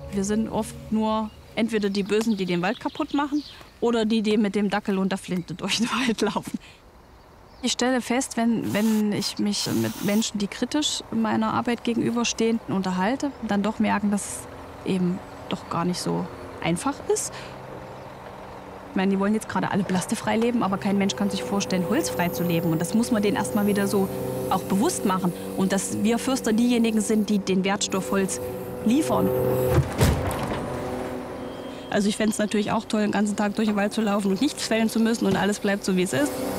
Wir sind oft nur entweder die Bösen, die den Wald kaputt machen, oder die mit dem Dackel und der Flinte durch den Wald laufen. Ich stelle fest, wenn ich mich mit Menschen, die kritisch meiner Arbeit gegenüberstehen, unterhalte, dann doch merken, dass es eben doch gar nicht so einfach ist. Ich meine, die wollen jetzt gerade alle plastefrei leben, aber kein Mensch kann sich vorstellen, holzfrei zu leben. Und das muss man denen erstmal wieder so auch bewusst machen. Und dass wir Förster diejenigen sind, die den Wertstoff Holz liefern. Also ich fände es natürlich auch toll, den ganzen Tag durch den Wald zu laufen und nichts fällen zu müssen und alles bleibt so, wie es ist.